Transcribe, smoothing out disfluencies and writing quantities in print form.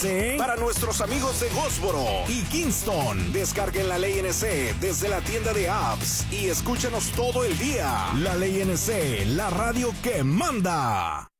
Para nuestros amigos de Goldsboro y Kingston, descarguen la Ley NC desde la tienda de apps y escúchanos todo el día. La Ley NC, la radio que manda.